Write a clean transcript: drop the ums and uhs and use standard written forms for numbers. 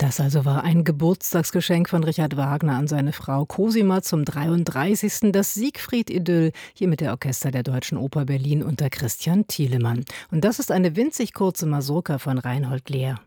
Das also war ein Geburtstagsgeschenk von Richard Wagner an seine Frau Cosima zum 33. Das Siegfried-Idyll, hier mit der Orchester der Deutschen Oper Berlin unter Christian Thielemann. Und das ist eine winzig kurze Mazurka von Reinhold Lehr.